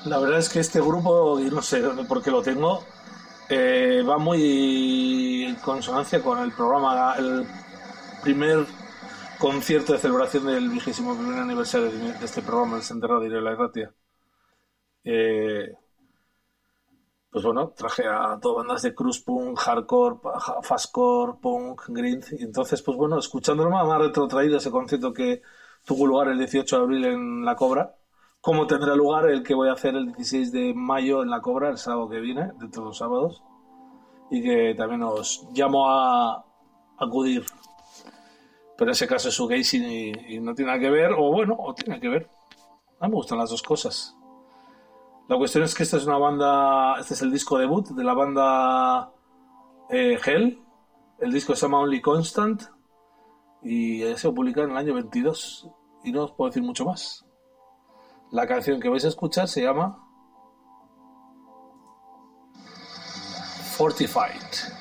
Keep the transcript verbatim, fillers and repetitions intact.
La verdad es que este grupo, y no sé por qué lo tengo, eh, va muy en consonancia con el programa, el primer concierto de celebración del vigésimo primer aniversario de, de este programa, el Sender Radio de la Irratia. Eh, pues bueno, traje a todas bandas de crust punk, hardcore, pa- fastcore, punk, grind, y entonces, pues bueno, escuchándolo me ha retrotraído ese concierto que tuvo lugar el dieciocho de abril en La Cobra, como tendrá lugar el que voy a hacer el dieciséis de mayo en La Cobra, el sábado que viene, dentro de los sábados, y que también os llamo a acudir. Pero en ese caso es shoegazing y, y no tiene nada que ver, o bueno, o tiene que ver. A mí me gustan las dos cosas. La cuestión es que esta es una banda, este es el disco debut de la banda eh, Hell. El disco se llama Only Constant y eh, se publica en el año veintidós. Y no os puedo decir mucho más. La canción que vais a escuchar se llama Fortified.